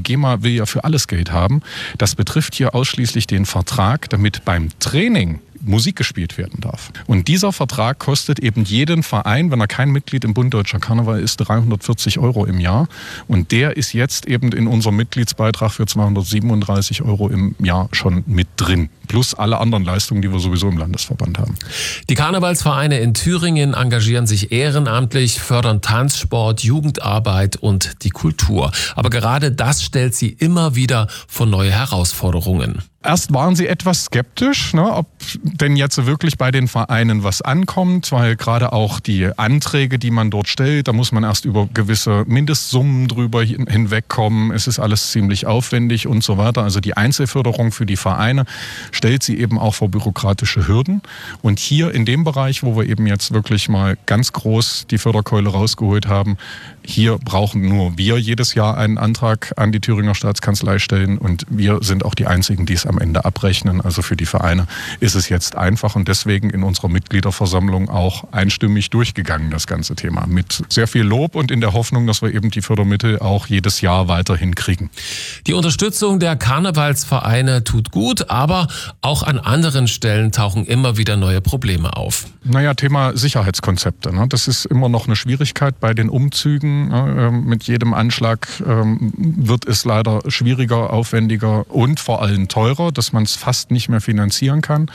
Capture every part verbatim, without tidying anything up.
Die GEMA will ja für alles Geld haben. Das betrifft hier ausschließlich den Vertrag, damit beim Training Musik gespielt werden darf. Und dieser Vertrag kostet eben jeden Verein, wenn er kein Mitglied im Bund Deutscher Karneval ist, dreihundertvierzig Euro im Jahr. Und der ist jetzt eben in unserem Mitgliedsbeitrag für zweihundertsiebenunddreißig Euro im Jahr schon mit drin. Plus alle anderen Leistungen, die wir sowieso im Landesverband haben. Die Karnevalsvereine in Thüringen engagieren sich ehrenamtlich, fördern Tanzsport, Jugendarbeit und die Kultur. Aber gerade das stellt sie immer wieder vor neue Herausforderungen. Erst waren sie etwas skeptisch, ne, ob denn jetzt wirklich bei den Vereinen was ankommt, weil gerade auch die Anträge, die man dort stellt, da muss man erst über gewisse Mindestsummen drüber hinwegkommen. Es ist alles ziemlich aufwendig und so weiter. Also die Einzelförderung für die Vereine stellt sie eben auch vor bürokratische Hürden. Und hier in dem Bereich, wo wir eben jetzt wirklich mal ganz groß die Förderkeule rausgeholt haben, hier brauchen nur wir jedes Jahr einen Antrag an die Thüringer Staatskanzlei stellen und wir sind auch die Einzigen, die es am Ende abrechnen. Also für die Vereine ist es jetzt einfach und deswegen in unserer Mitgliederversammlung auch einstimmig durchgegangen, das ganze Thema. Mit sehr viel Lob und in der Hoffnung, dass wir eben die Fördermittel auch jedes Jahr weiterhin kriegen. Die Unterstützung der Karnevalsvereine tut gut, aber auch an anderen Stellen tauchen immer wieder neue Probleme auf. Naja, Thema Sicherheitskonzepte. Ne? Das ist immer noch eine Schwierigkeit bei den Umzügen. Ne? Mit jedem Anschlag ähm, wird es leider schwieriger, aufwendiger und vor allem teurer, dass man es fast nicht mehr finanzieren kann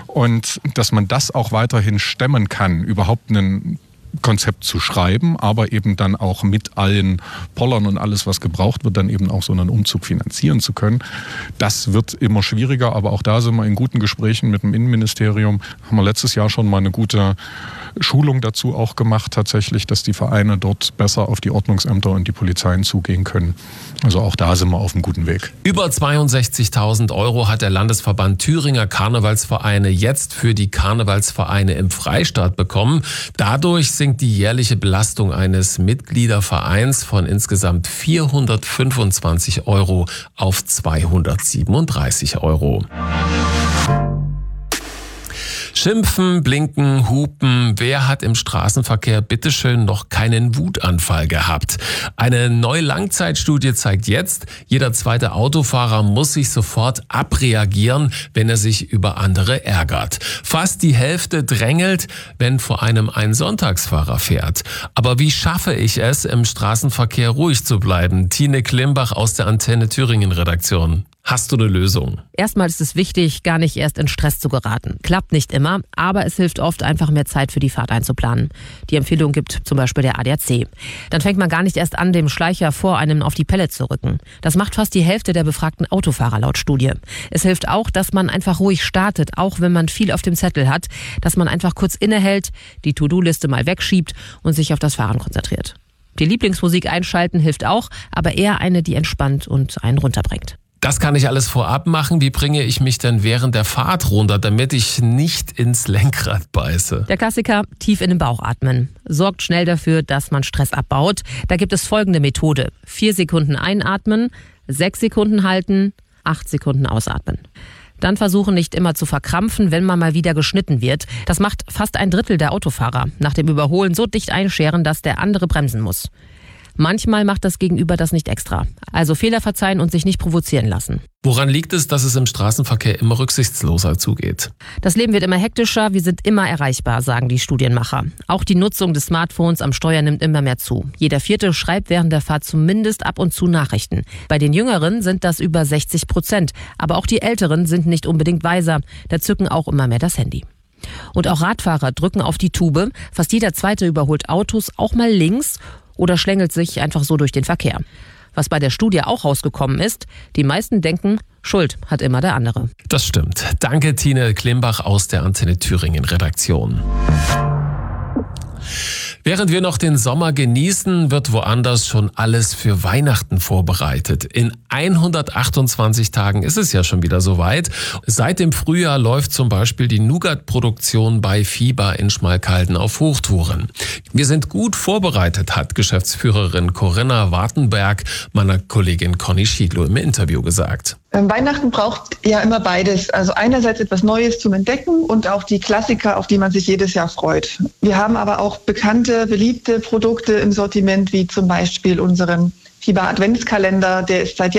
und dass man das auch weiterhin stemmen kann, überhaupt einen Konzept zu schreiben, aber eben dann auch mit allen Pollern und alles, was gebraucht wird, dann eben auch so einen Umzug finanzieren zu können. Das wird immer schwieriger, aber auch da sind wir in guten Gesprächen mit dem Innenministerium. Haben wir letztes Jahr schon mal eine gute Schulung dazu auch gemacht, tatsächlich, dass die Vereine dort besser auf die Ordnungsämter und die Polizeien zugehen können. Also auch da sind wir auf einem guten Weg. Über zweiundsechzigtausend Euro hat der Landesverband Thüringer Karnevalsvereine jetzt für die Karnevalsvereine im Freistaat bekommen. Dadurch sinkt die jährliche Belastung eines Mitgliedervereins von insgesamt vierhundertfünfundzwanzig Euro auf zweihundertsiebenunddreißig Euro. Schimpfen, blinken, hupen. Wer hat im Straßenverkehr bitteschön noch keinen Wutanfall gehabt? Eine neue Langzeitstudie zeigt jetzt, jeder zweite Autofahrer muss sich sofort abreagieren, wenn er sich über andere ärgert. Fast die Hälfte drängelt, wenn vor einem ein Sonntagsfahrer fährt. Aber wie schaffe ich es, im Straßenverkehr ruhig zu bleiben? Tine Klimbach aus der Antenne Thüringen Redaktion. Hast du eine Lösung? Erstmal ist es wichtig, gar nicht erst in Stress zu geraten. Klappt nicht immer, aber es hilft oft, einfach mehr Zeit für die Fahrt einzuplanen. Die Empfehlung gibt zum Beispiel der A D A C. Dann fängt man gar nicht erst an, dem Schleicher vor einem auf die Pelle zu rücken. Das macht fast die Hälfte der befragten Autofahrer laut Studie. Es hilft auch, dass man einfach ruhig startet, auch wenn man viel auf dem Zettel hat, dass man einfach kurz innehält, die To-Do-Liste mal wegschiebt und sich auf das Fahren konzentriert. Die Lieblingsmusik einschalten hilft auch, aber eher eine, die entspannt und einen runterbringt. Das kann ich alles vorab machen. Wie bringe ich mich denn während der Fahrt runter, damit ich nicht ins Lenkrad beiße? Der Klassiker, tief in den Bauch atmen. Sorgt schnell dafür, dass man Stress abbaut. Da gibt es folgende Methode. Vier Sekunden einatmen, sechs Sekunden halten, acht Sekunden ausatmen. Dann versuchen, nicht immer zu verkrampfen, wenn man mal wieder geschnitten wird. Das macht fast ein Drittel der Autofahrer. Nach dem Überholen so dicht einscheren, dass der andere bremsen muss. Manchmal macht das Gegenüber das nicht extra. Also Fehler verzeihen und sich nicht provozieren lassen. Woran liegt es, dass es im Straßenverkehr immer rücksichtsloser zugeht? Das Leben wird immer hektischer, wir sind immer erreichbar, sagen die Studienmacher. Auch die Nutzung des Smartphones am Steuer nimmt immer mehr zu. Jeder Vierte schreibt während der Fahrt zumindest ab und zu Nachrichten. Bei den Jüngeren sind das über sechzig Prozent. Aber auch die Älteren sind nicht unbedingt weiser. Da zücken auch immer mehr das Handy. Und auch Radfahrer drücken auf die Tube. Fast jeder Zweite überholt Autos auch mal links oder schlängelt sich einfach so durch den Verkehr. Was bei der Studie auch rausgekommen ist, die meisten denken, Schuld hat immer der andere. Das stimmt. Danke, Tine Klimbach aus der Antenne Thüringen Redaktion. Während wir noch den Sommer genießen, wird woanders schon alles für Weihnachten vorbereitet. In hundertachtundzwanzig Tagen ist es ja schon wieder soweit. Seit dem Frühjahr läuft zum Beispiel die Nougat-Produktion bei Fieber in Schmalkalden auf Hochtouren. Wir sind gut vorbereitet, hat Geschäftsführerin Corinna Wartenberg meiner Kollegin Conny Schiedlow im Interview gesagt. Weihnachten braucht ja immer beides. Also einerseits etwas Neues zum Entdecken und auch die Klassiker, auf die man sich jedes Jahr freut. Wir haben aber auch bekannte, beliebte Produkte im Sortiment, wie zum Beispiel unseren Fieber Adventskalender. Der ist seit